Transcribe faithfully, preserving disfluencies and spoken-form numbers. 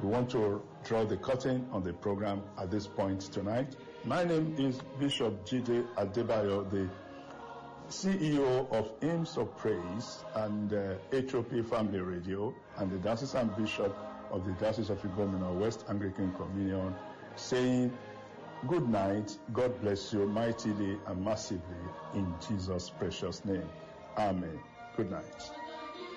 We want to draw the curtain on the program at this point tonight. My name is Bishop G J Adebayo, the C E O of Hymns of Praise and uh, H O P Family Radio, and the Diocesan Bishop of the Diocese of Igbominor West Anglican Communion, saying good night, God bless you mightily and massively in Jesus' precious name. Amen. Good night.